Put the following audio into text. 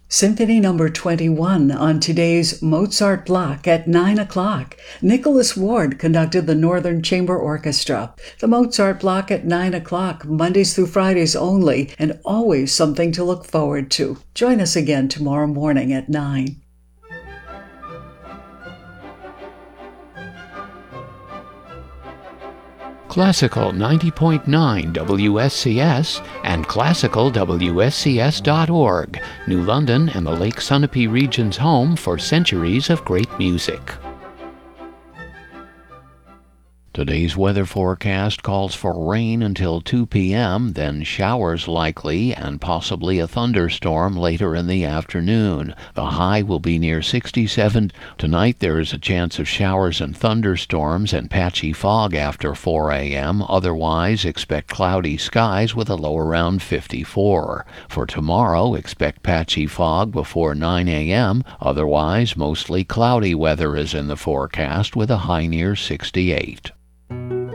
Symphony Number 21 on today's Mozart block at 9 o'clock. Nicholas Ward conducted the Northern Chamber Orchestra. The Mozart block at 9 o'clock, Mondays through Fridays only, and always something to look forward to. Join us again tomorrow morning at 9. Classical 90.9 WSCS and classicalwscs.org, New London and the Lake Sunapee region's home for centuries of great music. Today's weather forecast calls for rain until 2 p.m., then showers likely and possibly a thunderstorm later in the afternoon. The high will be near 67. Tonight there is a chance of showers and thunderstorms and patchy fog after 4 a.m. Otherwise, expect cloudy skies with a low around 54. For tomorrow, expect patchy fog before 9 a.m. Otherwise, mostly cloudy weather is in the forecast with a high near 68.